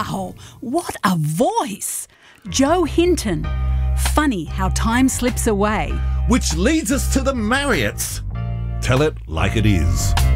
Wow, what a voice! Joe Hinton. Funny how time slips away. Which leads us to the Marriotts. Tell it like it is.